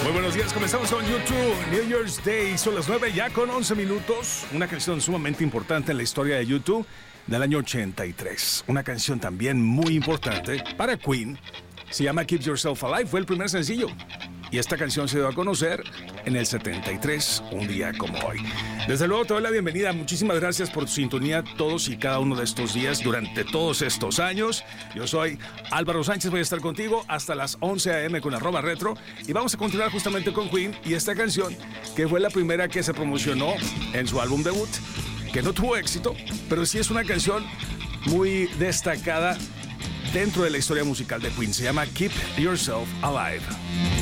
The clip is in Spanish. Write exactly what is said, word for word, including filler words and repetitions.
Muy buenos días, comenzamos con YouTube. New Year's Day, son las nueve ya con once minutos. Una canción sumamente importante en la historia de YouTube del año ochenta y tres. Una canción también muy importante para Queen. Se llama Keep Yourself Alive, fue el primer sencillo. Y esta canción se dio a conocer en el setenta y tres, un día como hoy. Desde luego te doy la bienvenida. Muchísimas gracias por tu sintonía todos y cada uno de estos días durante todos estos años. Yo soy Álvaro Sánchez, voy a estar contigo hasta las once a eme con arroba retro. Y vamos a continuar justamente con Queen y esta canción que fue la primera que se promocionó en su álbum debut, que no tuvo éxito, pero sí es una canción muy destacada dentro de la historia musical de Queen. Se llama Keep Yourself Alive.